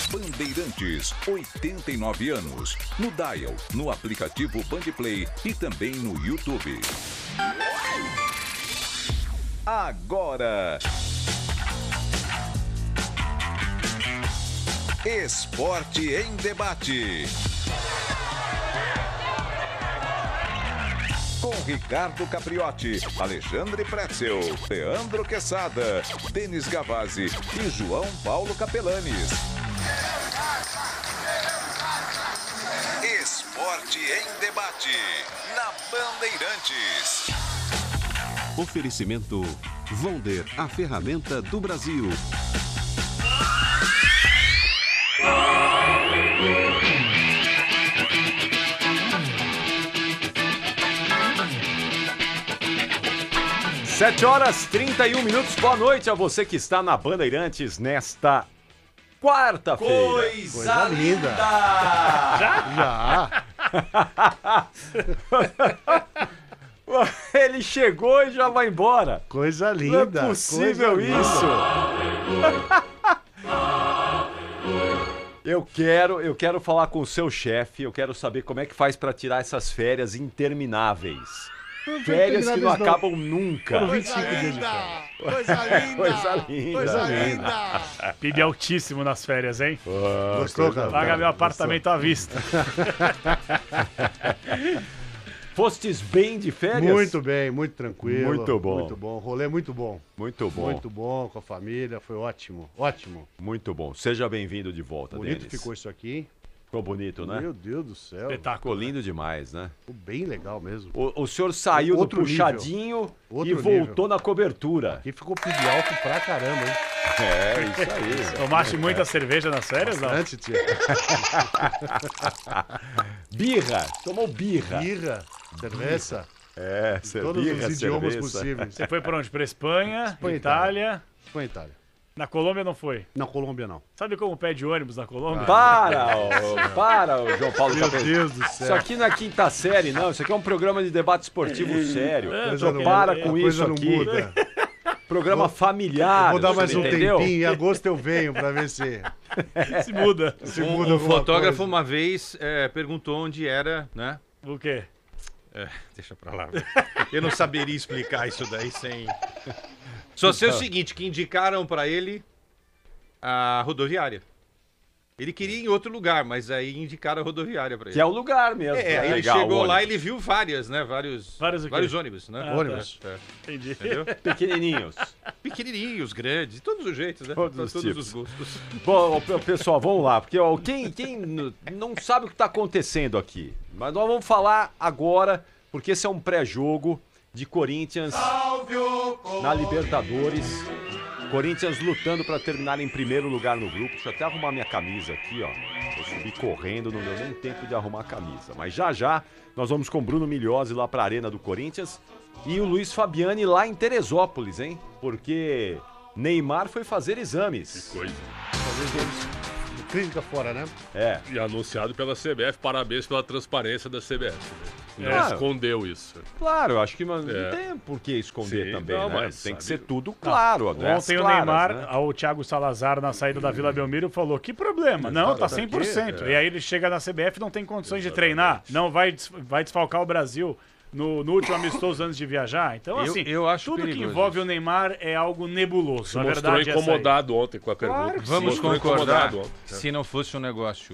Bandeirantes, 89 anos. No Dial, no aplicativo Bandplay e também no YouTube. Agora, Esporte em Debate. Com Ricardo Capriotti, Alexandre Pretzel, Leandro Quesada, Denis Gavazzi e João Paulo Capelanes. Esporte em Debate, na Bandeirantes. Oferecimento Vonder, a ferramenta do Brasil. Sete horas 31 minutos. Boa noite a você que está na Bandeirantes nesta quarta-feira. Coisa linda! Já? Ele chegou e já vai embora. Coisa linda! Não é possível isso! Eu quero falar com o seu chefe, eu quero saber como é que faz para tirar essas férias intermináveis. Férias que não acabam nunca. Foram 25 dias de férias. Coisa linda! Coisa linda. Coisa linda! PIB altíssimo nas férias, hein? Gostou, cara? Paga meu apartamento à vista. Fostes bem de férias? Muito bem, muito tranquilo. Muito bom. Muito bom. Rolê muito bom. Muito bom. Muito bom, com a família, foi ótimo. Ótimo. Muito bom. Seja bem-vindo de volta, Bonito Denis. ficou isso aqui. Ficou bonito, né? Meu Deus do céu. Ficou lindo demais, né? Ficou bem legal mesmo. O senhor saiu do Outro puxadinho Outro e voltou nível. na cobertura. Aqui ficou PIB alto pra caramba, hein? É, isso aí. Tomaste muita cerveja nas férias, não? Antes, tia. Birra. Tomou birra. Birra, cerveja. É, Todos birra, os idiomas cerveja. possíveis. Você foi pra onde? Pra Espanha, Espanha e Itália. Foi em Itália. Na Colômbia não foi. Na Colômbia, não. Sabe como pede ônibus na Colômbia? Para, ô João Paulo Meu Capelanes. Deus do Isso céu. aqui não é quinta série, não. Isso aqui é um programa de debate esportivo sério. Coisa não Para muda, com a isso coisa não aqui. muda. Programa familiar. Vou dar mais você um entendeu? tempinho. Em agosto eu venho pra ver se Se muda. se muda Um alguma fotógrafo coisa. uma vez perguntou onde era, né? O quê? Deixa pra lá. Eu não saberia explicar isso daí sem... Só sei o seguinte, que indicaram pra ele a rodoviária. Ele queria ir em outro lugar, mas aí indicaram a rodoviária pra ele. Que é o lugar mesmo. pra Aí ele pegar o chegou lá e ônibus. ele viu vários, né? Vários Vários o quê? ônibus, né? Ônibus. Entendi. Entendeu? Pequenininhos. Pequenininhos, grandes, de todos os jeitos, né? Todos os Todos tipos. os gostos. Bom, pessoal, vamos lá, porque ó, quem não sabe o que está acontecendo aqui, mas nós vamos falar agora, porque esse é um pré-jogo de Corinthians na Libertadores. Corinthians lutando para terminar em primeiro lugar no grupo. Deixa eu até arrumar minha camisa aqui, ó. Eu subi correndo, não deu nem tempo de arrumar a camisa. Mas já nós vamos com Bruno Migliozzi lá para a Arena do Corinthians e o Luiz Fabiani lá em Teresópolis, hein? Porque Neymar foi fazer exames. Coisa. Clínica fora, né? É. E anunciado pela CBF, parabéns pela transparência da CBF. Né? Claro. Não escondeu isso. Claro, eu acho que não É. tem por que esconder Sim, também, não, né? mas Tem que sabe- ser tudo claro. Ontem o Neymar, o Thiago Salazar, na saída da Vila Belmiro, falou: que problema? Não, tá 100%. E aí ele chega na CBF e não tem condições de treinar. Não vai desfalcar o Brasil no último amistoso antes de viajar. Então, assim, eu acho tudo que perigoso envolve isso. o Neymar é algo nebuloso. Se A mostrou verdade é essa aí. incomodado ontem com a pergunta. que sim. Vamos Se mostrou concordar, incomodado ontem. se não fosse um negócio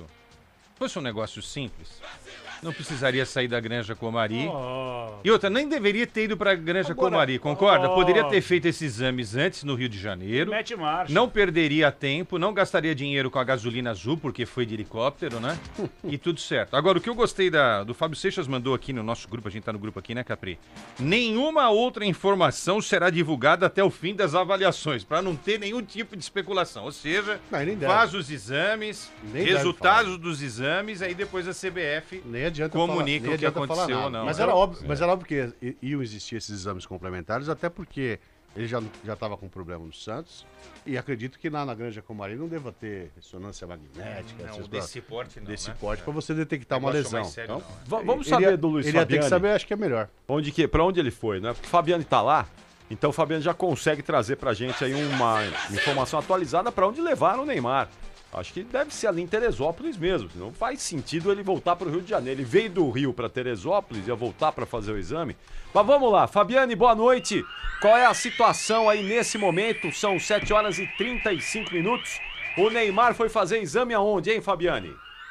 simples, não precisaria sair da Granja Comari. Oh. E outra, nem deveria ter ido pra Granja Comari, concorda? Poderia ter feito esses exames antes no Rio de Janeiro. Mete marcha. Não perderia tempo, não gastaria dinheiro com a gasolina azul, porque foi de helicóptero, né? E tudo certo. Agora, o que eu gostei do Fábio Seixas mandou aqui no nosso grupo, a gente tá no grupo aqui, né, Capri? Nenhuma outra informação será divulgada até o fim das avaliações, para não ter nenhum tipo de especulação. Ou seja, Não, nem deve. faz os exames, Nem deve resultados dos exames, aí depois a CBF Nem adianta comunica falar, nem o que adianta falar aconteceu nada. ou não. Mas era óbvio que iam existir esses exames complementares, até porque ele já estava com problema no Santos. E acredito que na Granja Comari não deva ter ressonância magnética. essas coisas porte não, desse porte para você detectar uma Negócio lesão. mais sério, Então, não, Vamos ele saber ia- do Luiz Ele ia ter Fabiani. que saber, acho que é melhor. Pra onde ele foi, né? Porque o Fabiani tá lá, então o Fabiani já consegue trazer pra gente aí uma informação atualizada pra onde levaram o Neymar. Acho que deve ser ali em Teresópolis mesmo. Não faz sentido ele voltar para o Rio de Janeiro. Ele veio do Rio para Teresópolis, ia voltar para fazer o exame. Mas vamos lá, Fabiane, boa noite. Qual é a situação aí nesse momento? São 7 horas e 35 minutos. O Neymar foi fazer exame aonde, hein, Fabiane?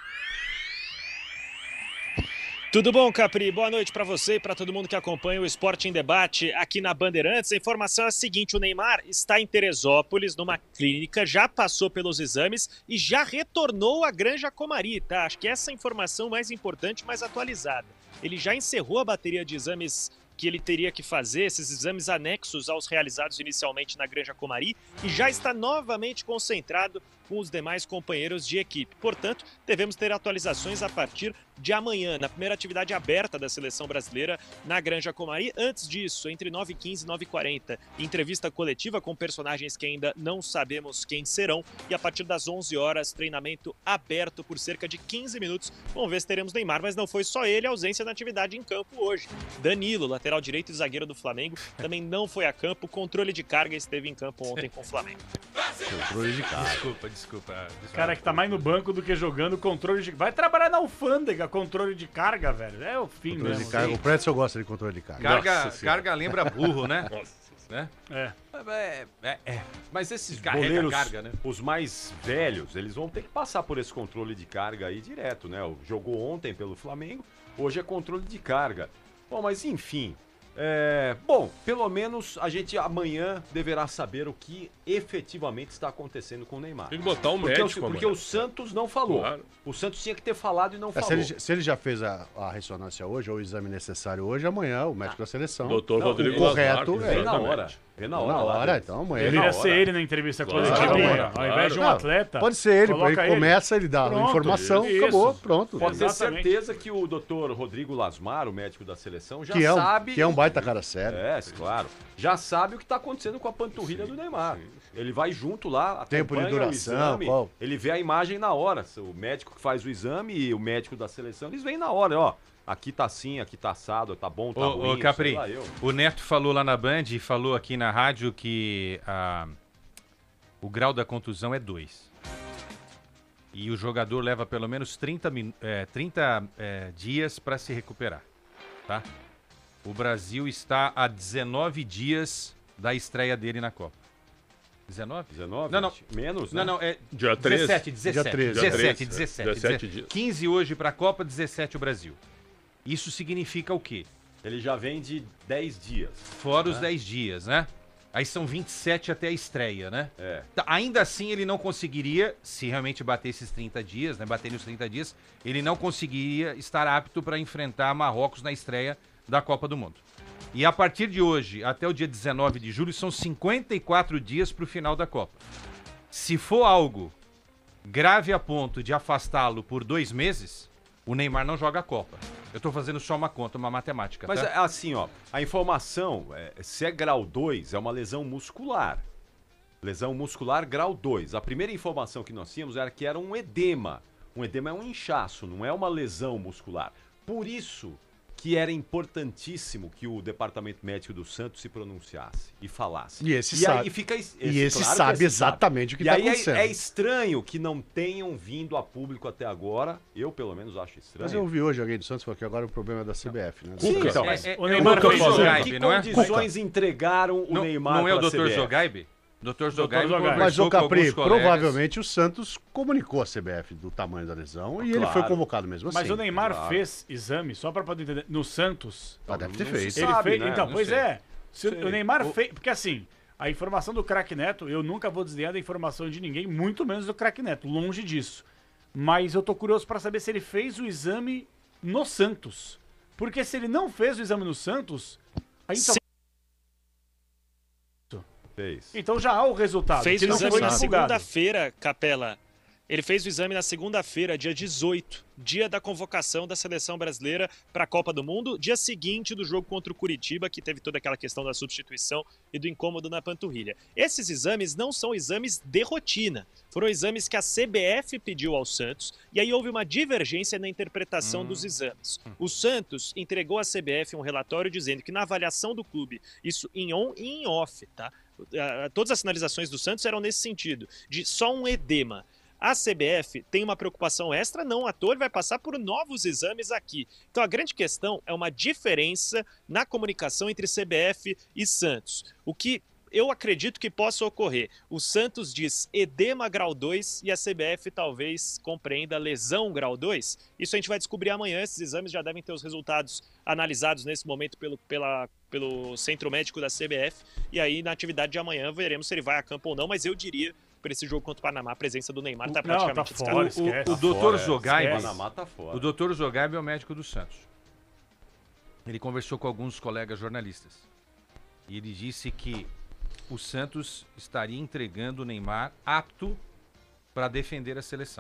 Tudo bom, Capri? Boa noite para você e para todo mundo que acompanha o Esporte em Debate aqui na Bandeirantes. A informação é a seguinte, o Neymar está em Teresópolis, numa clínica, já passou pelos exames e já retornou à Granja Comari, tá? Acho que essa é a informação mais importante, mais atualizada. Ele já encerrou a bateria de exames que ele teria que fazer, esses exames anexos aos realizados inicialmente na Granja Comari, e já está novamente concentrado com os demais companheiros de equipe. Portanto, devemos ter atualizações a partir de amanhã, na primeira atividade aberta da seleção brasileira na Granja Comari. Antes disso, entre 9h15 e 9h40, entrevista coletiva com personagens que ainda não sabemos quem serão, e a partir das 11 horas, treinamento aberto por cerca de 15 minutos. Vamos ver se teremos Neymar, mas não foi só ele a ausência na atividade em campo hoje. Danilo, lateral direito e zagueiro do Flamengo, também não foi a campo. Controle de carga esteve em campo ontem com o Flamengo. Controle de carga. Desculpa. Cara que tá mais no banco do que jogando controle de... Vai trabalhar na alfândega, controle de carga, velho. É o fim Controle mesmo. de carga. O Pretzel gosta de controle de carga. Carga lembra burro, né? Né? Mas esses Carrega goleiros, carga, né? os mais velhos, eles vão ter que passar por esse controle de carga aí direto, né? Jogou ontem pelo Flamengo, hoje é controle de carga. Bom, mas enfim... Bom, pelo menos a gente amanhã deverá saber o que efetivamente está acontecendo com o Neymar. Tem que botar um médico, porque o Santos não falou. Claro. O Santos tinha que ter falado e não falou. Se ele já fez a ressonância hoje, ou o exame necessário hoje, amanhã o médico da seleção. Doutor Rodrigo correto Lazar, vem na hora. Vem na hora. Então amanhã. Deveria ser ele na entrevista coletiva. Ao invés de um atleta. Pode ser ele, ele começa, ele dá a informação, acabou, pronto. Pode ter certeza que o doutor Rodrigo Lasmar, o médico da seleção, já sabe. Que é um baita cara sério. Claro. Já sabe o que está acontecendo com a panturrilha do Neymar. Ele vai junto lá, tempo de duração, exame, ele vê a imagem na hora. O médico que faz o exame e o médico da seleção, eles veem na hora, ó. Aqui tá assim, aqui tá assado, tá bom, tá ruim. Ô Capri, o Neto falou lá na Band e falou aqui na rádio que o grau da contusão é 2. E o jogador leva pelo menos 30 dias para se recuperar, tá? O Brasil está a 19 dias da estreia dele na Copa. 19? 19? Não. Menos, né? Não, é dia 13. 17 dias. 15 hoje para a Copa, 17 o Brasil. Isso significa o quê? Ele já vem de 10 dias. Fora os 10 dias, né? Aí são 27 até a estreia, né? É. Ainda assim, ele não conseguiria, se realmente bater esses 30 dias, né? Bater nos 30 dias, ele não conseguiria estar apto para enfrentar Marrocos na estreia da Copa do Mundo. E a partir de hoje, até o dia 19 de julho, são 54 dias para o final da Copa. Se for algo grave a ponto de afastá-lo por 2 meses, o Neymar não joga a Copa. Eu tô fazendo só uma conta, uma matemática, Mas tá? é assim, ó, a informação, se é grau 2, é uma lesão muscular. Lesão muscular grau 2. A primeira informação que nós tínhamos era que era um edema. Um edema é um inchaço, não é uma lesão muscular. Por isso que era importantíssimo que o departamento médico do Santos se pronunciasse e falasse. E esse sabe. Sabe exatamente o que está acontecendo. É estranho que não tenham vindo a público até agora. Eu, pelo menos, acho estranho. Mas eu ouvi hoje alguém do Santos falou que agora o problema é da CBF, né? Sim, então. O Neymar fez que condições entregaram o Neymar Não é o pra Dr. CBF? Zogaibe? Dr. Zogaibe Mas o Capri, com alguns colegas. provavelmente o Santos comunicou a CBF do tamanho da lesão e ele foi convocado mesmo assim. Mas o Neymar fez exame, só para poder entender, no Santos. Deve ter feito. Ele fez, né? Então, pois é. O Neymar fez, porque assim, a informação do craque Neto, eu nunca vou desdenhar da informação de ninguém, muito menos do craque Neto, longe disso. Mas eu tô curioso para saber se ele fez o exame no Santos. Porque se ele não fez o exame no Santos, aí então... Fez. Então já há o resultado. Fez o exame na divulgado. segunda-feira, Capela. Ele fez o exame na segunda-feira, dia 18, dia da convocação da seleção brasileira para a Copa do Mundo, dia seguinte do jogo contra o Curitiba, que teve toda aquela questão da substituição e do incômodo na panturrilha. Esses exames não são exames de rotina, foram exames que a CBF pediu ao Santos, e aí houve uma divergência na interpretação dos exames. O Santos entregou à CBF um relatório dizendo que na avaliação do clube, isso em on e em off, tá? Todas as sinalizações do Santos eram nesse sentido, de só um edema. A CBF tem uma preocupação extra, não à toa, ele vai passar por novos exames aqui. Então a grande questão é uma diferença na comunicação entre CBF e Santos. O que eu acredito que possa ocorrer. O Santos diz edema grau 2 e a CBF talvez compreenda lesão grau 2. Isso a gente vai descobrir amanhã. Esses exames já devem ter os resultados analisados nesse momento pelo centro médico da CBF. E aí, na atividade de amanhã, veremos se ele vai a campo ou não. Mas eu diria, para esse jogo contra o Panamá, a presença do Neymar está praticamente descartada. O doutor Zogaib, Panamá tá fora. o doutor Zogaib é o médico do Santos. Ele conversou com alguns colegas jornalistas. E ele disse que o Santos estaria entregando o Neymar apto para defender a seleção.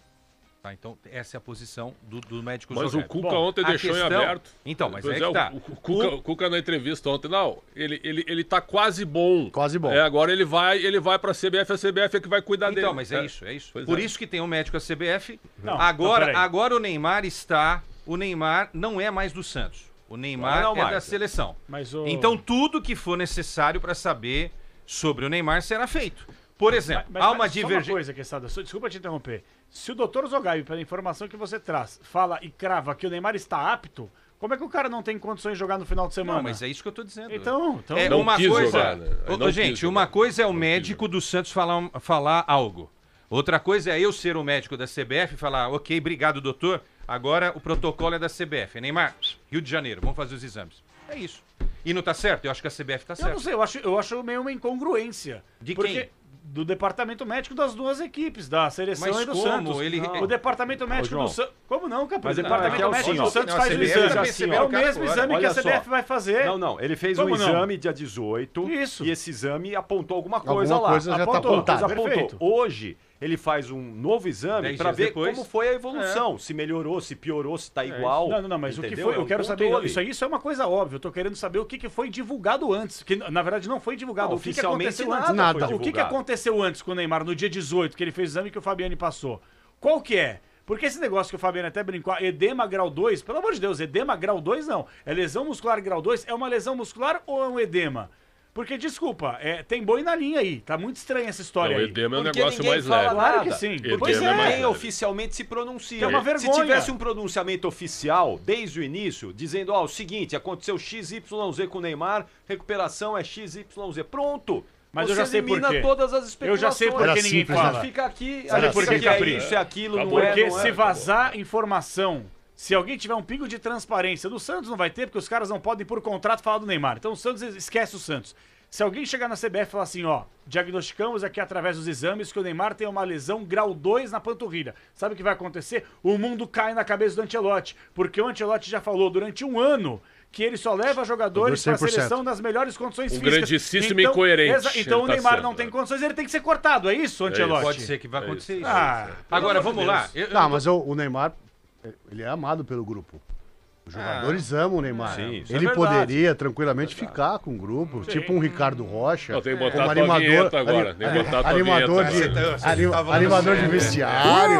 Tá, então, essa é a posição do médico Mas Zogaib. o Cuca ontem deixou em aberto. Então, mas Pois é que tá. O Cuca na entrevista ontem, não, ele tá quase bom. Quase bom. Agora ele vai pra CBF, a CBF é que vai cuidar dele. Então, mas é isso. Pois Por é. isso que tem um médico da CBF. Não, agora, então, agora o Neymar está... O Neymar não é mais do Santos. O Neymar Não é mais. da seleção. Mas o... Então, tudo que for necessário para saber sobre o Neymar será feito. Por exemplo, há uma Só uma divergência... coisa, Quesada, desculpa te interromper. Se o doutor Zogaib, pela informação que você traz, fala e crava que o Neymar está apto, como é que o cara não tem condições de jogar no final de semana? Não, mas é isso que eu tô dizendo. Então É Não uma quis coisa... jogar, né? Não Gente, quis uma jogar. coisa é o Não médico do Santos falar algo. Outra coisa é eu ser o médico da CBF e falar, ok, obrigado, doutor, agora o protocolo é da CBF. Neymar, Rio de Janeiro, vamos fazer os exames. É isso. E não tá certo? Eu acho que a CBF tá eu certa. não sei, eu acho meio uma incongruência. De porque quem? Do departamento médico das duas equipes, da seleção Mas e do como? Santos. Ele- O departamento médico João. do Santos... Como não, Capri? Mas O é departamento que é o médico assim, do ó. Santos Não, a faz o CBF exame. tá percebendo É o o cara mesmo agora. exame que Olha a CBF só. vai fazer. Não, ele fez Como um não? exame dia 18 Isso. e esse exame apontou alguma coisa Alguma lá. coisa já tá Apontou, apontada. apontou. Perfeito. Hoje ele faz um novo exame 10 para dias ver depois. como foi a evolução, se melhorou, se piorou, se tá igual. Não, mas o que entendeu? foi, É eu um quero saber, controle. isso é uma coisa óbvia, eu tô querendo saber o que foi divulgado antes, que na verdade não foi divulgado, Não, o que oficialmente aconteceu nada antes. Nada. foi O que divulgado. aconteceu antes com o Neymar no dia 18, que ele fez o exame que o Fabiani passou? Qual que é? Porque esse negócio que o Fabiano até brincou, edema grau 2, pelo amor de Deus, edema grau 2 não. É lesão muscular grau 2, é uma lesão muscular ou é um edema? Porque, desculpa, tem boi na linha aí, tá muito estranha essa história O aí. edema é um Porque negócio ninguém mais fala leve. Claro nada. que sim. Edema Pois é mais Ninguém leve. oficialmente se pronuncia. Que é uma vergonha. Se tivesse um pronunciamento oficial desde o início, dizendo, ó, o seguinte, aconteceu XYZ com o Neymar, recuperação é XYZ, pronto. Mas Você eu já sei por elimina quê. todas as especulações. Eu já sei por Era que ninguém simples, fala. Fica aqui, Sabe aí por fica quê, que é Capri? isso, é aquilo, Acabou. não é, Porque não é. se vazar informação, se alguém tiver um pingo de transparência do Santos, não vai ter, porque os caras não podem, por contrato, falar do Neymar. Então o Santos esquece o Santos. Se alguém chegar na CBF e falar assim, ó, diagnosticamos aqui através dos exames que o Neymar tem uma lesão grau 2 na panturrilha. Sabe o que vai acontecer? O mundo cai na cabeça do Ancelotti, porque o Ancelotti já falou durante um ano que ele só leva jogadores para a 100%. seleção nas melhores condições Um físicas. grandíssimo incoerente Então o ele tá Neymar sendo, não tem né? condições, ele tem que ser cortado, é isso, Ancelotti? Pode ser que vai acontecer isso. Ah, Agora, pelo amor vamos de lá. Deus. Não, mas o Neymar, ele é amado pelo grupo. Os jogadores amam o Neymar. Sim, isso é Ele verdade. poderia tranquilamente ficar com o grupo, tipo um Ricardo Rocha. Não, tem que botar como a tua vinheta agora. Tem que botar a tua animador vinheta. animador de vestiário.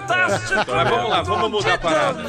Mas vamos lá, vamos mudar a parada.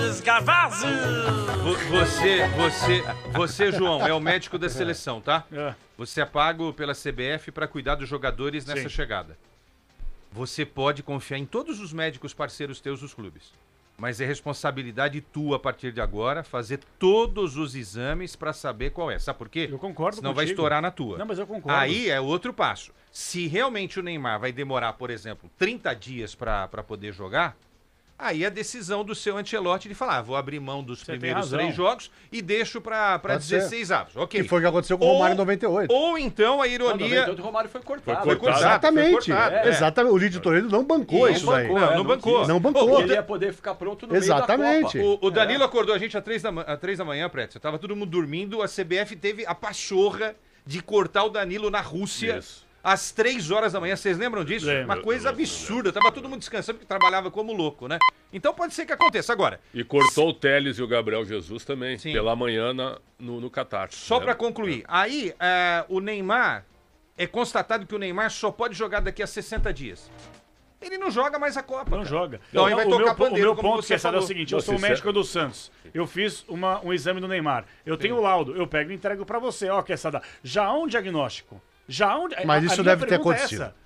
Você, João, é o médico da seleção, tá? É. Você é pago pela CBF para cuidar dos jogadores nessa Sim. chegada. Você pode confiar em todos os médicos parceiros teus dos clubes. Mas é responsabilidade tua, a partir de agora, fazer todos os exames para saber qual é. Sabe por quê? Eu concordo Senão vai contigo. estourar na tua. Não, mas eu concordo. Aí é outro passo. Se realmente o Neymar vai demorar, por exemplo, 30 dias para poder jogar, aí é a decisão do seu Ancelotti de falar, vou abrir mão dos Você tem primeiros razão. 3 jogos e deixo para Pode ser. 16 avos. Ok. Que foi o que aconteceu com o Romário em 98. Ou então a Não, ironia... 98 o Romário foi cortado. Foi cortado. Exatamente. Foi cortado, Exatamente. O Lídio Toledo não bancou isso daí. Não bancou. quis. Não bancou. Porque ele ia poder ficar pronto no Exatamente. meio da Copa. O Danilo acordou a gente às 3 da manhã, Prédio. Tava todo mundo dormindo, a CBF teve a pachorra de cortar o Danilo na Rússia. Isso. Às 3 horas da manhã, vocês lembram disso? Lembro. Uma coisa absurda, tava todo mundo descansando porque trabalhava como louco, né? Então pode ser que aconteça. Agora, E cortou o Telles e o Gabriel Jesus também, Sim. pela manhã no Catar. só né? pra concluir, aí o Neymar, é constatado que o Neymar só pode jogar daqui a 60 dias. Ele não joga mais a Copa. Não cara. joga. Então aí vai o tocar meu, pandeiro, o meu como ponto, você que é o falou. seguinte, eu Não, sou o sincero. médico do Santos. Eu fiz um exame do Neymar. Eu tenho o laudo, eu pego e entrego pra você. Ó, Quesada, já há um diagnóstico. Já há um... Mas isso minha deve ter pergunta é acontecido. essa. Sim.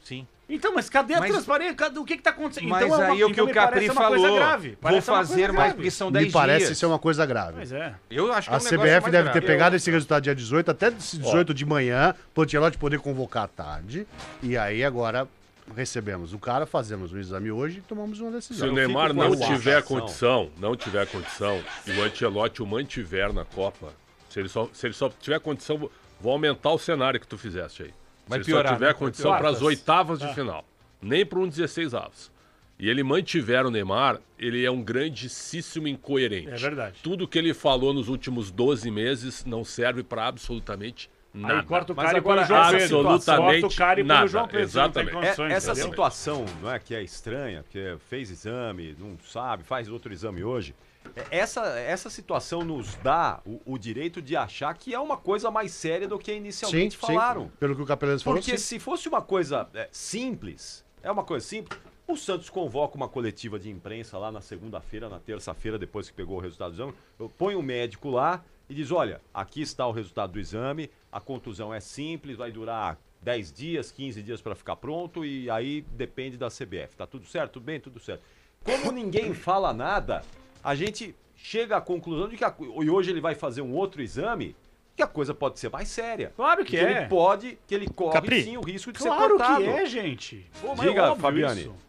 Então, mas cadê a Mas- transparência? O que tá acontecendo? Mas Então, aí o que então o me Capri parece uma falou, coisa grave. vou Parece uma fazer coisa mais, grave. porque são 10 Me parece dias. ser uma coisa grave. Mas é. Eu acho que A é um negócio CBF mais deve ter grave. pegado esse resultado dia 18, até 18 de manhã, pro Ancelotti poder convocar à tarde. E aí agora recebemos o cara, fazemos o exame hoje e tomamos uma Se decisão. o Neymar fico com não essa tiver sensação. condição, e o Ancelotti o mantiver na Copa, se ele só tiver condição, vou aumentar o cenário que tu fizeste aí. Vai se ele piorar, só tiver né? condição para as oitavas de final, nem para um 16avos. E ele mantiver o Neymar, ele é um grandíssimo incoerente. É verdade. Tudo que ele falou nos últimos 12 meses não serve para absolutamente nada. Aí corta o Mas cara e põe agora, o João Pedro. absolutamente Corta o cara e põe o nada. João Pedro. Exatamente. Não tem condições, Essa entendeu? situação, não é, que é estranha, porque fez exame, não sabe, faz outro exame hoje. Essa situação nos dá o direito de achar que é uma coisa mais séria do que inicialmente falaram. Pelo que o Capelães falou, Porque sim. se fosse uma coisa simples, o Santos convoca uma coletiva de imprensa lá na segunda-feira, na terça-feira, depois que pegou o resultado do exame, põe um médico lá e diz, olha, aqui está o resultado do exame, a contusão é simples, vai durar 10 dias, 15 dias para ficar pronto e aí depende da CBF. Tá tudo certo? Tudo bem? Tudo certo. Como ninguém fala nada, a gente chega à conclusão de que e hoje ele vai fazer um outro exame, que a coisa pode ser mais séria. Claro que é. Que ele corre Capri, sim o risco de Claro ser cortado. que é, gente. Pô, mas Diga, é óbvio Fabiane. isso.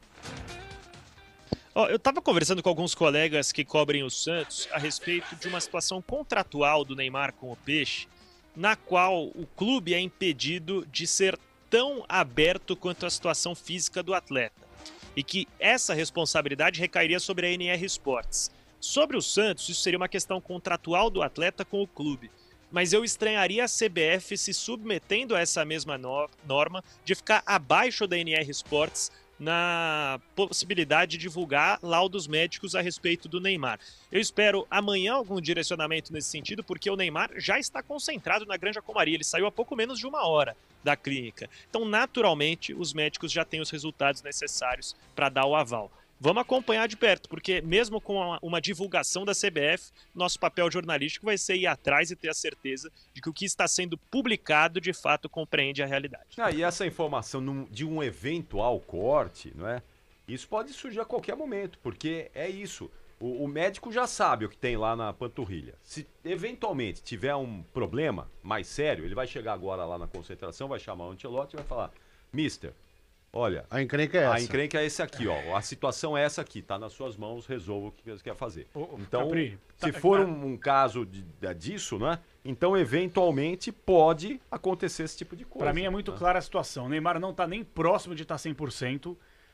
Ó, eu estava conversando com alguns colegas que cobrem o Santos a respeito de uma situação contratual do Neymar com o Peixe, na qual o clube é impedido de ser tão aberto quanto a situação física do atleta. E que essa responsabilidade recairia sobre a NR Sports. Sobre o Santos, isso seria uma questão contratual do atleta com o clube. Mas eu estranharia a CBF se submetendo a essa mesma norma de ficar abaixo da NR Sports na possibilidade de divulgar laudos médicos a respeito do Neymar. Eu espero amanhã algum direcionamento nesse sentido, porque o Neymar já está concentrado na Granja Comari. Ele saiu há pouco menos de uma hora da clínica. Então, naturalmente, os médicos já têm os resultados necessários para dar o aval. Vamos acompanhar de perto, porque mesmo com uma divulgação da CBF, nosso papel jornalístico vai ser ir atrás e ter a certeza de que o que está sendo publicado de fato compreende a realidade. E essa informação de um eventual corte, não é? Isso pode surgir a qualquer momento, porque é isso. O médico já sabe o que tem lá na panturrilha. Se eventualmente tiver um problema mais sério, ele vai chegar agora lá na concentração, vai chamar o Ancelotti e vai falar: Mister, olha, A encrenca é essa. a encrenca é esse aqui, ó. A situação é essa aqui, tá nas suas mãos, resolva o que você quer fazer. Então, Capri, se for um caso disso, né? Então, eventualmente, pode acontecer esse tipo de coisa. Pra mim é muito né? clara a situação. O Neymar não tá nem próximo de estar 100%.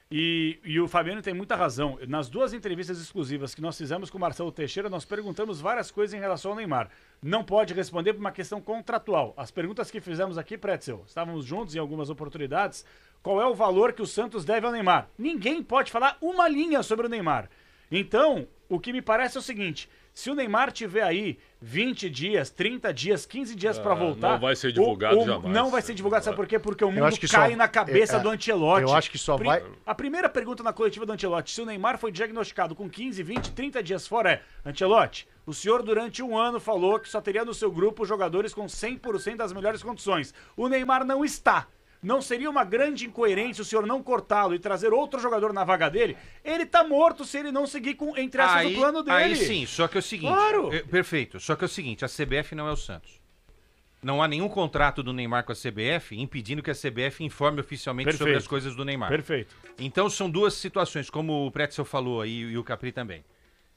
E o Fabiano tem muita razão. Nas duas entrevistas exclusivas que nós fizemos com o Marcelo Teixeira, nós perguntamos várias coisas em relação ao Neymar. Não pode responder por uma questão contratual. As perguntas que fizemos aqui, Pretzel, estávamos juntos em algumas oportunidades. Qual é o valor que o Santos deve ao Neymar? Ninguém pode falar uma linha sobre o Neymar. Então, o que me parece é o seguinte: se o Neymar tiver aí 20 dias, 30 dias, 15 dias pra voltar... não vai ser divulgado jamais. Não vai ser divulgado, sabe por quê? Porque o mundo acho que cai só- na cabeça do Ancelotti. Eu acho que só vai... A primeira pergunta na coletiva do Ancelotti: se o Neymar foi diagnosticado com 15, 20, 30 dias fora, é: Ancelotti, o senhor durante um ano falou que só teria no seu grupo jogadores com 100% das melhores condições. O Neymar não está. Não seria uma grande incoerência o senhor não cortá-lo e trazer outro jogador na vaga dele? Ele tá morto se ele não seguir com, entre aspas, o plano dele. Aí sim, só que é o seguinte. Claro. Perfeito. Só que é o seguinte, a CBF não é o Santos. Não há nenhum contrato do Neymar com a CBF impedindo que a CBF informe oficialmente sobre Perfeito. as coisas do Neymar. Perfeito. Então são duas situações, como o Pretzel falou aí e o Capri também.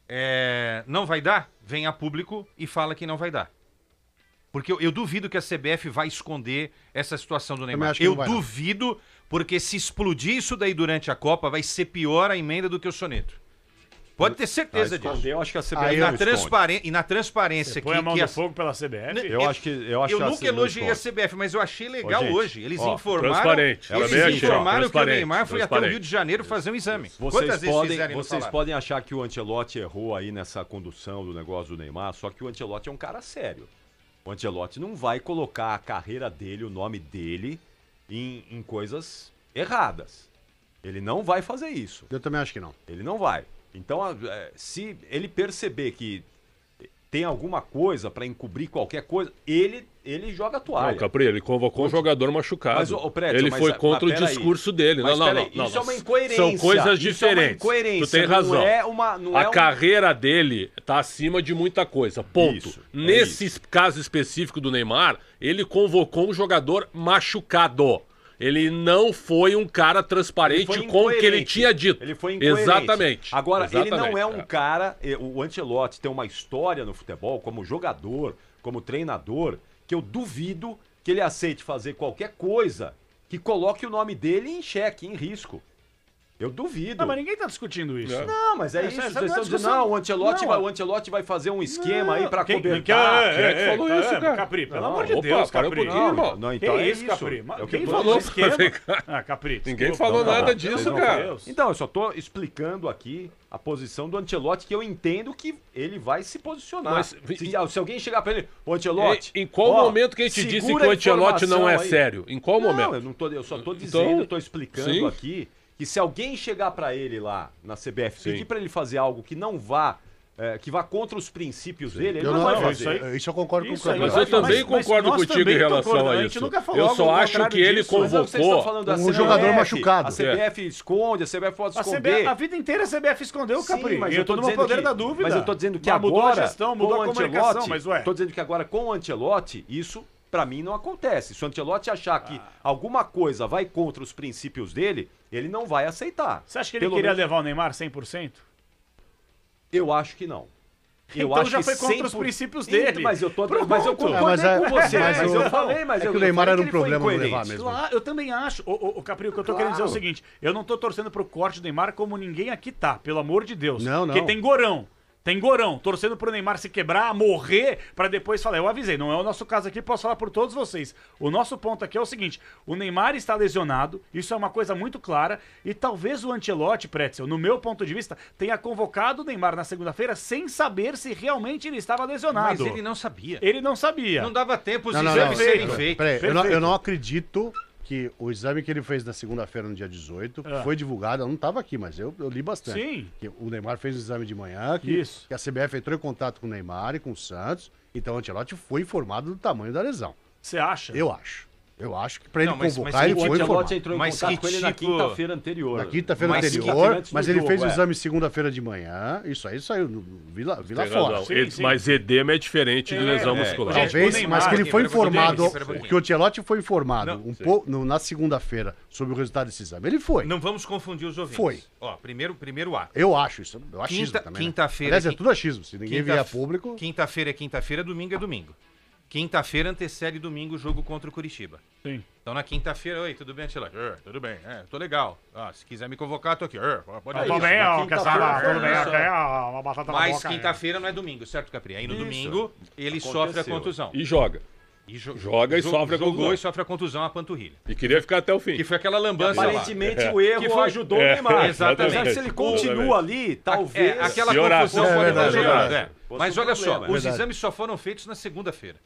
Não vai dar? Vem a público e fala que não vai dar. Porque eu duvido que a CBF vai esconder essa situação do Neymar. acho que Eu não vai, não. duvido, porque se explodir isso daí durante a Copa, vai ser pior a emenda do que o soneto. Pode ter certeza disso. Eu acho que a CBF Aí, não na esconde. E na transparência Põe a mão que do fogo pela CBF. Eu acho que eu a nunca CBF elogiei a esconde. CBF, mas eu achei legal gente, hoje. Eles ó, informaram, transparente. eles Também achei, ó, informaram que o transparente, Neymar foi até o transparente. Rio de Janeiro fazer um exame. Quantas Vocês vezes podem, fizerem no vocês salário? podem achar que o Ancelotti errou aí nessa condução do negócio do Neymar, só que o Ancelotti é um cara sério. O Ancelotti não vai colocar a carreira dele, o nome dele, em coisas erradas. Ele não vai fazer isso. Eu também acho que não. Ele não vai. Então, se ele perceber que tem alguma coisa para encobrir qualquer coisa, ele joga a toalha. Não, Capri, ele convocou um jogador machucado. Mas, ô, Prédio, ele mas, foi contra o peraí. discurso dele. Mas, Não. Isso é uma incoerência. São coisas Isso é uma diferentes. incoerência. Tu tem razão. Não a é carreira dele tá acima de muita coisa. Ponto. Isso, Nesse caso específico do Neymar, ele convocou um jogador machucado. Ele não foi um cara transparente com o que ele tinha dito. Ele foi incoerente. Exatamente. Agora, ele não é Exatamente. um cara... O Ancelotti tem uma história no futebol, como jogador, como treinador, que eu duvido que ele aceite fazer qualquer coisa que coloque o nome dele em xeque, em risco. Eu duvido. Não, mas ninguém tá discutindo isso. Não, mas é isso. essa Vocês não é estão dizendo, discussão. não, o Ancelotti vai fazer um esquema aí pra cobertar. Quem é que falou isso, cara? Capri, pelo amor de Opa, Deus, para um Capri. pouquinho, irmão. Não, então é isso. Capri? É o que Quem eu tô falou dizendo. esquema? Ah, Capri. Ninguém desculpa, falou não, nada não, disso, pelo amor cara. de Deus. Então, eu só tô explicando aqui a posição do Ancelotti, que eu entendo que ele vai se posicionar. Mas- se alguém chegar pra ele, ô Ancelotti... Em qual ó, momento que a gente disse que segura o a Ancelotti não é informação aí. sério? Em qual momento? Não, eu só tô dizendo, Então, eu tô explicando sim. aqui, que se alguém chegar pra ele lá na CBF, Sim. pedir pra ele fazer algo que não vá, que vá contra os princípios dele, ele Eu não, não, vai não, fazer. isso eu concordo Isso com o aí, Mas Cleber. eu também mas concordo nós contigo em também relação concordamos. a A gente isso. nunca falou Eu algo só ao acho contrário que ele disso. Mas é o que vocês estão convocou. falando da um CBF. jogador machucado. A CBF esconde, a CBF pode A esconder. a vida inteira a CBF escondeu, Sim, Capri. mas eu tô no meu dizendo poder que- da dúvida. Mas eu tô dizendo que Mas mudou agora, a gestão, mudou com a o comunicação, Ancelotti, mas ué. tô dizendo que agora com o Ancelotti, isso pra mim não acontece. Se o Ancelotti achar que alguma coisa vai contra os princípios dele, ele não vai aceitar. Você acha que ele Pelo queria menos- levar o Neymar 100%? Eu acho que não. Eu Então acho já que foi contra os 100%. princípos Então, dele. Mas eu Pronto. concordei Mas é- com você. mas Mas o- eu falei, mas é que eu o Neymar falei era um que ele foi problema não levar incoerente. mesmo. Claro, eu também acho. Ô, Capri, o que eu tô querendo dizer é o seguinte: eu não tô torcendo pro corte do Neymar como ninguém aqui tá, pelo amor de Deus. Não, não. Porque tem gorão. Tem gorão, torcendo pro Neymar se quebrar, morrer, pra depois falar. Eu avisei, não é o nosso caso aqui, posso falar por todos vocês. O nosso ponto aqui é o seguinte: o Neymar está lesionado, isso é uma coisa muito clara, e talvez o Ancelotti, Pretzel, no meu ponto de vista, tenha convocado o Neymar na segunda-feira sem saber se realmente ele estava lesionado. Mas ele não sabia. Ele não sabia. Não dava tempo os Não, não, exames não. serem feitos. Peraí, eu Perfeito. não acredito que o exame que ele fez na segunda-feira, no dia 18, Ah. foi divulgado. Eu não estava aqui, mas eu li bastante. Sim. Que o Neymar fez o exame de manhã, Isso. que a CBF entrou em contato com o Neymar e com o Santos. Então o Ancelotti foi informado do tamanho da lesão. Você acha? Eu acho. Eu acho que para ele Não, mas convocar, o ele O foi Ancelotti informado. entrou em Mas contato que com ele na tipo- quinta-feira anterior. Na quinta-feira Mas anterior, antes do mas ele jogo, fez o é. exame segunda-feira de manhã. Isso aí saiu no Vila Tem Fora. razão. Sim, sim. Mas edema é diferente de lesão muscular. Gente, Talvez, o Neymar, mas que ele foi pera um pouquinho, informado, pera um pouquinho. que o Ancelotti foi informado Não, na segunda-feira sobre o resultado desse exame. Ele foi. Não vamos confundir os ouvintes. Foi. Ó, primeiro ato. Eu acho isso. Eu achismo também. né? Quinta-feira. Aliás, é tudo achismo. Se ninguém vier a público. Quinta-feira é quinta-feira, domingo é domingo. Quinta-feira antecede domingo o jogo contra o Curitiba. Sim. Então na quinta-feira, oi, tudo bem, Ancelotti? Tudo bem, tô legal. Se quiser me convocar, tô aqui. Pode ir. Tudo bem, ó, quinta-feira, Caçara, tudo bem, isso. ok, ó, uma batata na Mas boca, quinta-feira não é domingo, certo, Capri? Aí no Isso. domingo ele Aconteceu. sofre a contusão. E joga. E Joga e sofre a jogou contusão. e sofre a contusão à panturrilha. E queria ficar até o fim. Que foi aquela lambança lá. Aparentemente o erro Que foi- ajudou o Neymar. exatamente. Apesar que se ele continua ali, talvez... Aquela Piorar. confusão É pode verdade, ter jogado. verdade. Mas Fosse um olha só, problema. os Verdade. exames só foram feitos na segunda-feira.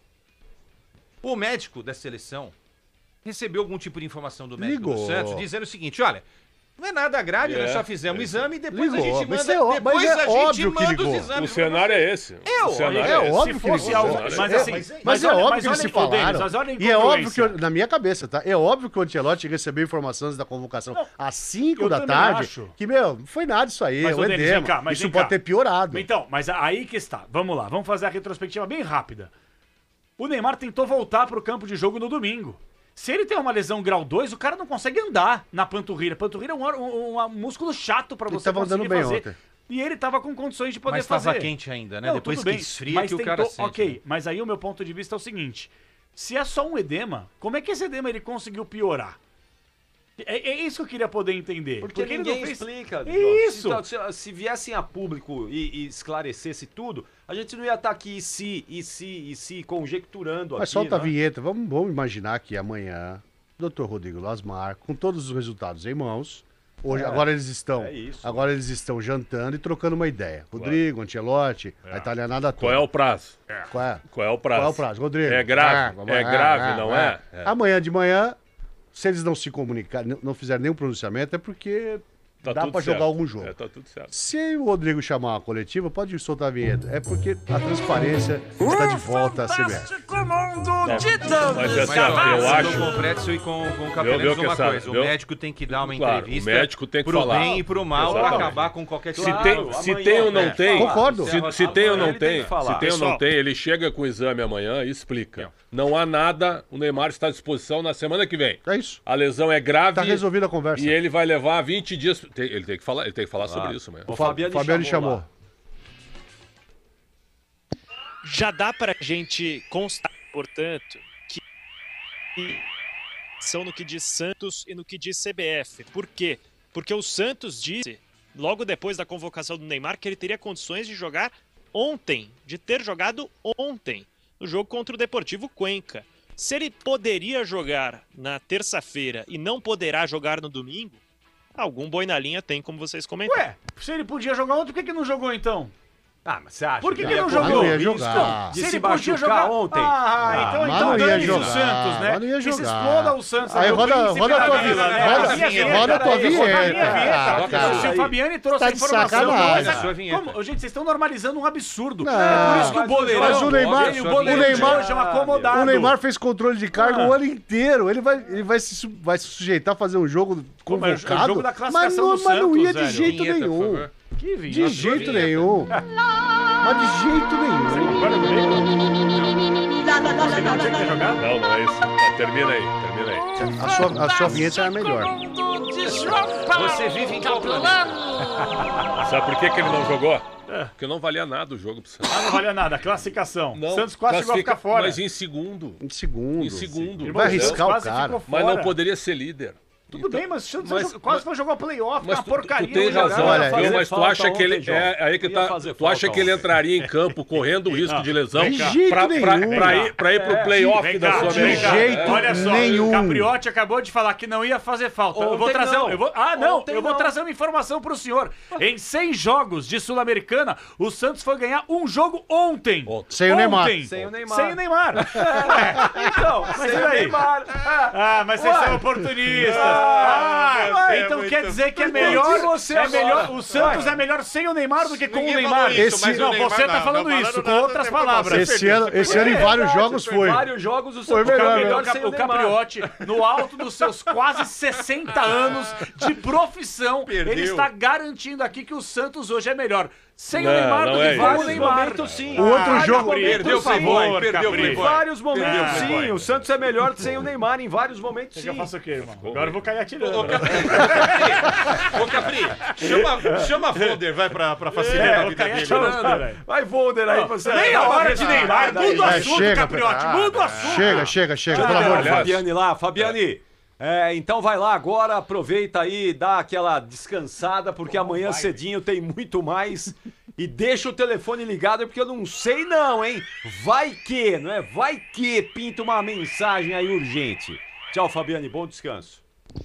O médico da seleção recebeu algum tipo de informação do médico do Ligou. Santos dizendo o seguinte: olha, não é nada grave, nós só fizemos o exame e depois Ligou. a gente Mas manda, é ó- depois mas é a gente óbvio que manda ligou. os O exames. cenário é esse. É O cenário É é esse. óbvio Se que fosse ligou. algo. Mas assim. Mas é olha- óbvio mas que eles olha, se ô, Denis, falaram. mas olha a E é óbvio incongruência. que, na minha cabeça, tá? É óbvio que o Ancelotti recebeu informações da convocação às 5 eu da também tarde. acho. Que, meu, não foi nada isso aí. Mas, É ô, o Denis, edema. vem cá, mas Isso vem pode cá. ter piorado. Então, mas aí que está. Vamos lá, vamos fazer a retrospectiva bem rápida. O Neymar tentou voltar pro campo de jogo no domingo. Se ele tem uma lesão grau 2, o cara não consegue andar na panturrilha. Panturrilha é um músculo chato pra Ele você tava andando conseguir bem fazer. ontem. E ele tava com condições de poder Mas fazer. estava quente ainda, né? Não, Depois tudo que bem, esfria mas que o cara sente. Ok, né? mas aí o meu ponto de vista é o seguinte. Se é só um edema, como é que esse edema ele conseguiu piorar? É isso que eu queria poder entender. Porque ele ninguém não fez... explica. Isso! Se viessem a público e esclarecesse tudo, a gente não ia estar aqui conjecturando Mas aqui. solta a né? vinheta. Vamos imaginar que amanhã, Dr. Rodrigo Lasmar, com todos os resultados em mãos, hoje, agora eles estão jantando e trocando uma ideia. Rodrigo, Ancelotti, a italianada toda. Qual é o prazo? Qual é? Qual é o prazo? Qual é o prazo, Rodrigo? É grave, é grave, não é? É. Amanhã de manhã, se eles não se comunicarem, não fizerem nenhum pronunciamento, é porque Tá dá tudo pra certo. jogar algum jogo. Tá tudo certo. Se o Rodrigo chamar uma coletiva, pode soltar a vinheta. É porque a transparência está de volta à CBF. Mas Mas eu acho... com o Pretzel e com o Viu, Capelães uma Quesada, coisa. O viu? médico tem que dar uma Claro, entrevista o médico tem que pro falar. bem e pro mal pra Exatamente. acabar com qualquer Se tipo tem, se tem ou não tem... Concordo. Se tem ou não Ele tem tem, que falar. se tem ou não Pessoal. tem, ele chega com o exame amanhã e explica. Não há nada, o Neymar está à disposição na semana que vem. É isso. A lesão é grave. Tá resolvida a conversa. E ele vai levar 20 dias. Ele tem que falar sobre isso amanhã. O Fabiano chamou. lá. Já dá pra gente constar, portanto, que são no que diz Santos e no que diz CBF. Por quê? Porque o Santos disse, logo depois da convocação do Neymar, que ele teria condições de jogar ontem, de ter jogado ontem, no jogo contra o Deportivo Cuenca. Se ele poderia jogar na terça-feira e não poderá jogar no domingo, algum boi na linha tem, como vocês comentaram. Ué, se ele podia jogar ontem, por que não jogou então? Ah, mas você acha? Por que ele não ia jogou? correr Não ia o risco jogar. De Se se ele podia machucar jogar ontem? então mas não ia dane-se jogar, o Santos, né? mas não ia Que se jogar. exploda o Santos. Aí né? O roda príncipe a da tua vila, vinheta. né? Roda a minha vinheta. Roda a vinheta. Ah, cara. Se o Fabiani trouxe Tá a de informação, sacanagem. não, Sua vinheta. como? Gente, vocês estão normalizando um absurdo. Não, É por isso que o mas boleirão... mas o Neymar- o o boleirão Neymar- hoje é um acomodado. O Neymar fez controle de carga o ano inteiro. Ele vai se sujeitar a fazer um jogo Pô, mas é o convocado. jogo da classificação mas do não ia Santos, de jeito Vinheta, por nenhum. favor. Que vinho. De jeito nenhum. Mas de jeito nenhum. Agora no meio, você não tinha que ter jogado? Não, não é isso. Tá, termina aí. A sua vinheta é a melhor. Você vive em qual planeta? Sabe por que ele não jogou? Porque não valia nada o jogo pro Santos. Ah, não valia nada. Classificação. Não, Santos quase chegou a ficar fora. Mas em segundo. Em segundo. Em segundo. Irmão, Vai Santos arriscar o quase cara. ficou Mas fora. não poderia ser líder. Tudo bem, mas o Santos mas- quase não jogou playoff, Mas uma porcaria. tu tem não razão, jogava. Olha, viu? fazer Mas tu falta acha que ele. ontem, João. Aí que Ia tá. fazer Tu acha falta que ele ontem. entraria em campo correndo o risco de lesão De jeito nenhum. pra ir pro playoff Vem da cá, sua vem cá. jeito Olha só, nenhum. o Capriotti acabou de falar que não ia fazer falta. Eu vou Ontem trazer, não. eu vou Ontem trazer uma informação pro senhor. Em 6 jogos de Sul-Americana, o Santos foi ganhar um jogo ontem. Sem o Neymar. Ontem. Sem o Neymar. Sem o Neymar. Então, Mas sem e o daí? Neymar. Ah, mas vocês são oportunistas. Então quer dizer que é melhor, você é melhor agora. o Santos é melhor sem o Neymar do que com o Ninguém Neymar. falou isso, mas não, o Neymar você tá não, falando não isso, falando com nada, outras não tem palavras. Esse ano em vários jogos foi. Em vários jogos o Foi Santos melhor, foi melhor O sem o Neymar. Capriotti, no alto dos seus quase 60 anos de profissão, ele está garantindo aqui que o Santos hoje é melhor sem o Não, Neymar não do é que isso. com o Vários Neymar. momentos sim. O outro jogo- Perdeu o Playboy, perdeu o Em Playboy. vários momentos Perdeu o sim. Playboy. O Santos é melhor sem o Neymar em vários momentos Que sim. eu faço o quê, irmão? Agora eu vou cair atirando. Ô, Capri, chama a Folder, vai pra facilitar a vou vida cair dele. atirando, velho. Vai, Volder aí, você. Nem a hora de Neymar, muda o Vai, assunto, chega, Capriotti, muda o assunto. Chega, pelo amor de Deus. Fabiane lá, Fabiane. Então vai lá agora, aproveita aí, dá aquela descansada, porque amanhã cedinho tem muito mais. E deixa o telefone ligado, porque eu não sei não, hein? Vai que, não é? Vai que pinta uma mensagem aí urgente. Tchau, Fabiane, bom descanso.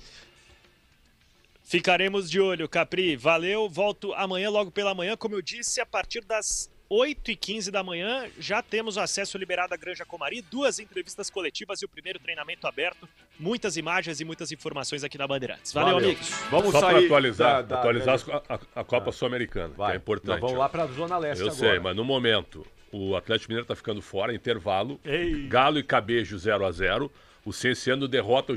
Ficaremos de olho, Capri. Valeu, volto amanhã, logo pela manhã. Como eu disse, a partir das 8h15 da manhã, já temos acesso liberado à Granja Comari, 2 entrevistas coletivas e o primeiro treinamento aberto. Muitas imagens e muitas informações aqui na Bandeirantes. Valeu, amigos. Vamos Só para sair atualizar, da- a Copa Sul-Americana, que Vai, é importante. nós vamos lá pra Zona Leste Eu agora. sei, mas no momento, o Atlético Mineiro tá ficando fora, intervalo. Ei. Galo e Cabejo 0-0. O Cienciano derrota o